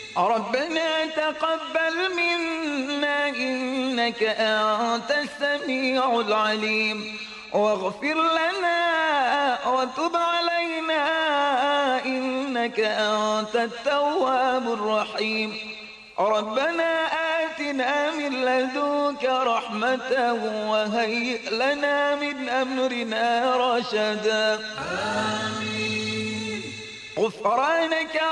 ربنا تقبل منا إنك أنت السميع العليم واغفر لنا وتب علينا إنك أنت التواب الرحيم ربنا آتنا من لدنك رحمة وهيئ لنا من أمرنا رشدا. آمين. غفرانك